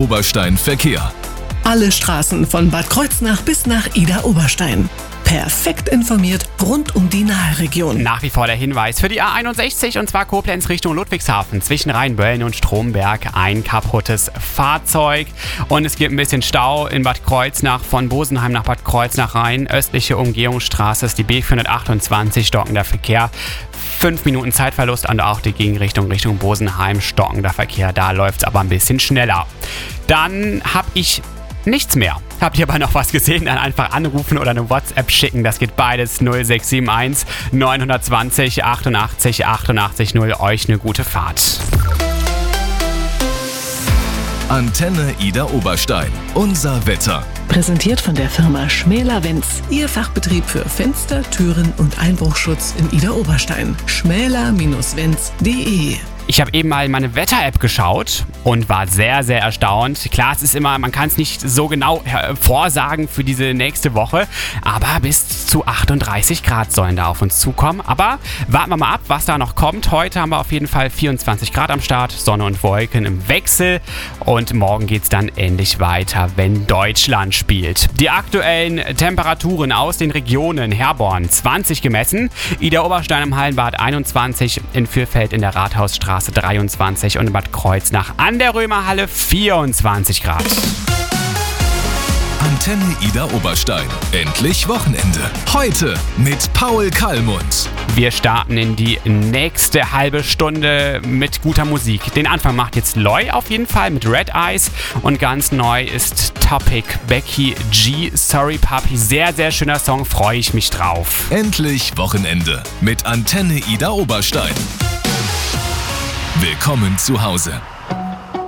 Idar-Oberstein Verkehr. Alle Straßen von Bad Kreuznach bis nach Idar-Oberstein. Perfekt informiert rund um die Nahregion. Nach wie vor der Hinweis für die A61 und zwar Koblenz Richtung Ludwigshafen. Zwischen Rheinböllen und Stromberg ein kaputtes Fahrzeug. Und es gibt ein bisschen Stau in Bad Kreuznach von Bosenheim nach Bad Kreuznach rein. Östliche Umgehungsstraße ist die B428, stockender Verkehr. 5 Minuten Zeitverlust und auch die Gegenrichtung Richtung Bosenheim, stockender Verkehr. Da läuft es aber ein bisschen schneller. Dann habe ich nichts mehr. Habt ihr aber noch was gesehen, dann einfach anrufen oder eine WhatsApp schicken. Das geht beides 0671 920 88 88 0. Euch eine gute Fahrt. Antenne Idar-Oberstein. Unser Wetter. Präsentiert von der Firma Schmäler-Wenz. Ihr Fachbetrieb für Fenster, Türen und Einbruchschutz in Idar-Oberstein. schmäler-wenz.de. Ich habe eben mal in meine Wetter-App geschaut und war sehr, sehr erstaunt. Klar, es ist immer, man kann es nicht so genau vorsagen für diese nächste Woche, aber bis zu 38 Grad sollen da auf uns zukommen. Aber warten wir mal ab, was da noch kommt. Heute haben wir auf jeden Fall 24 Grad am Start, Sonne und Wolken im Wechsel und morgen geht es dann ähnlich weiter, wenn Deutschland spielt. Die aktuellen Temperaturen aus den Regionen: Herborn 20 gemessen, Idar-Oberstein im Hallenbad 21, in Vierfeld in der Rathausstraße 23 und in Bad Kreuznach an der Römerhalle 24 Grad. Antenne Idar-Oberstein. Endlich Wochenende. Heute mit Paul Kallmund. Wir starten in die nächste halbe Stunde mit guter Musik. Den Anfang macht jetzt Loy auf jeden Fall mit Red Eyes und ganz neu ist Topic, Becky G, Sorry Papi. Sehr, sehr schöner Song, freue ich mich drauf. Endlich Wochenende mit Antenne Idar-Oberstein. Willkommen zu Hause.